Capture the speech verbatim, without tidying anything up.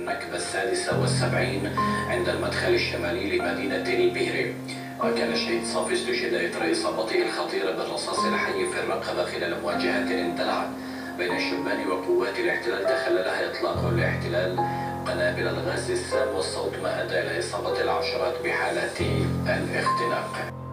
النكبة السادسة والسبعين عند المدخل الشمالي لمدينة البهرة. وكان الشهيد صافي استشهد إثر إصابته الخطيرة بالرصاص الحي في الرقبة خلال مواجهة اندلعت بين الشبان وقوات الاحتلال تخللها إطلاق الاحتلال قنابل الغاز السام، والصوت ما أدى إلى إصابة العشرات بحالات الاختناق.